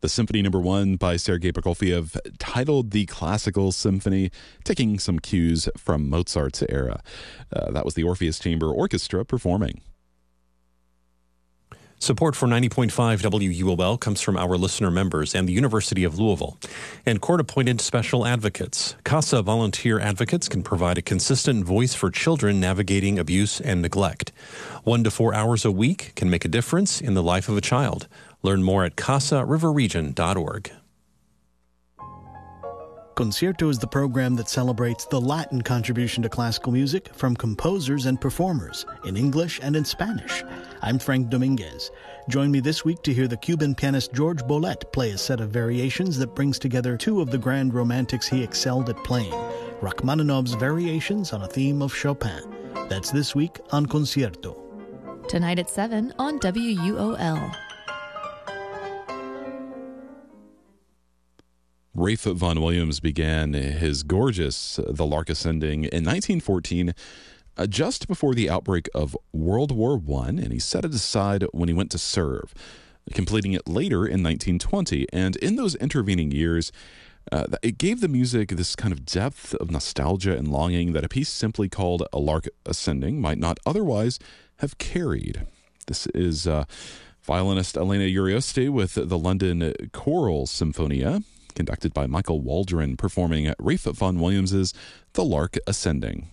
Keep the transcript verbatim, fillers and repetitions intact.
The Symphony Number One by Sergei Prokofiev, titled the Classical Symphony, taking some cues from Mozart's era. Uh, that was the Orpheus Chamber Orchestra performing. Support for ninety point five W U O L comes from our listener members and the University of Louisville. And court-appointed special advocates. CASA volunteer advocates can provide a consistent voice for children navigating abuse and neglect. One to four hours a week can make a difference in the life of a child. Learn more at casa river region dot org. Concierto is the program that celebrates the Latin contribution to classical music from composers and performers in English and in Spanish. I'm Frank Dominguez. Join me this week to hear the Cuban pianist George Bolet play a set of variations that brings together two of the grand romantics he excelled at playing, Rachmaninoff's variations on a theme of Chopin. That's this week on Concierto. Tonight at seven on W U O L. Ralph Vaughan Williams began his gorgeous The Lark Ascending in nineteen fourteen, uh, just before the outbreak of World War One, and he set it aside when he went to serve, completing it later in nineteen twenty. And in those intervening years, uh, it gave the music this kind of depth of nostalgia and longing that a piece simply called A Lark Ascending might not otherwise have carried. This is uh, violinist Elena Urioste with the London Choral Symphonia, conducted by Michael Waldron, performing Ralph Vaughan Williams's The Lark Ascending.